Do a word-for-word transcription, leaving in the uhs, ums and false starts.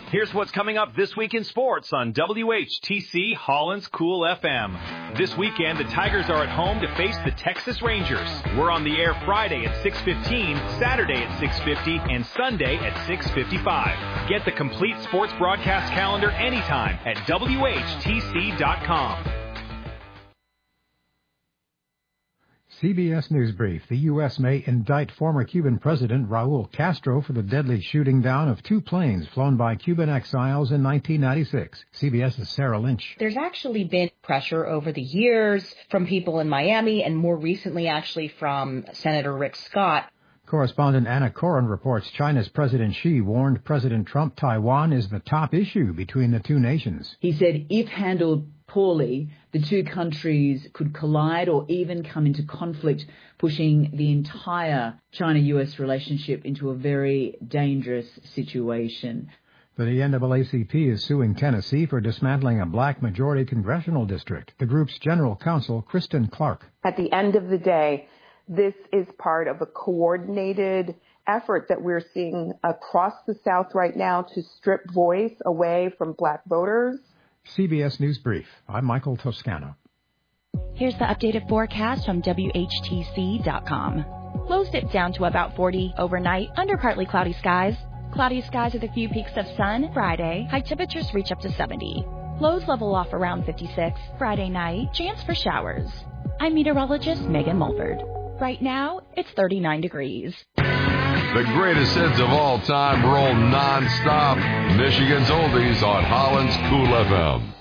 Here's what's coming up this week in sports on W H T C Holland's Cool F M. This weekend, the Tigers are at home to face the Texas Rangers. We're on the air Friday at six fifteen, Saturday at six fifty, and Sunday at six fifty-five. Get the complete sports broadcast calendar anytime at W H T C dot com. C B S News Brief. The U S may indict former Cuban President Raul Castro for the deadly shooting down of two planes flown by Cuban exiles in nineteen ninety-six. CBS's Sarah Lynch. There's actually been pressure over the years from people in Miami and more recently actually from Senator Rick Scott. Correspondent Anna Coren reports China's President Xi warned President Trump Taiwan is the top issue between the two nations. He said if handled poorly, the two countries could collide or even come into conflict, pushing the entire China-U S relationship into a very dangerous situation. The N double A C P is suing Tennessee for dismantling a black majority congressional district. The group's general counsel, Kristen Clark. At the end of the day, this is part of a coordinated effort that we're seeing across the South right now to strip voice away from black voters. C B S News Brief. I'm Michael Toscano. Here's the updated forecast from W H T C dot com. Lows dip down to about forty overnight under partly cloudy skies. Cloudy skies with a few peaks of sun Friday. High temperatures reach up to seventy. Lows level off around fifty-six. Friday night, chance for showers. I'm meteorologist Megan Mulford. Right now, it's thirty-nine degrees. The greatest hits of all time roll non-stop. Michigan's Oldies on Holland's Cool F M.